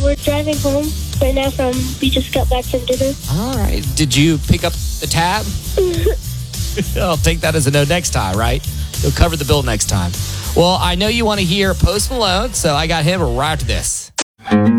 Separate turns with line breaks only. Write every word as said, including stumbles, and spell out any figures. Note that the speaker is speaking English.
we're driving home right now from, we just got back from dinner.
All right. Did you pick up the tab? I'll take that as a no next time, right? You'll cover the bill next time. Well, I know you want to hear Post Malone, so I got him right after this.